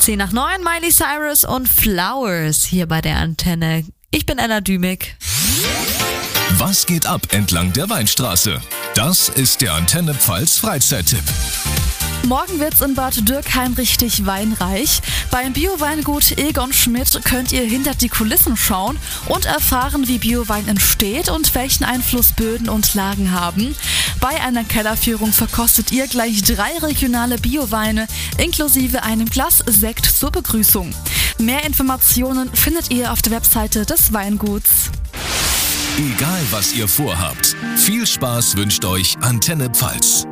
10:09, Miley Cyrus und Flowers hier bei der Antenne. Ich bin Ella Dümig. Was geht ab entlang der Weinstraße? Das ist der Antenne Pfalz Freizeittipp. Morgen wird's in Bad Dürkheim richtig weinreich. Beim Bio-Weingut Egon Schmidt könnt ihr hinter die Kulissen schauen und erfahren, wie Biowein entsteht und welchen Einfluss Böden und Lagen haben. Bei einer Kellerführung verkostet ihr gleich 3 regionale Bioweine inklusive einem Glas Sekt zur Begrüßung. Mehr Informationen findet ihr auf der Webseite des Weinguts. Egal was ihr vorhabt, viel Spaß wünscht euch Antenne Pfalz.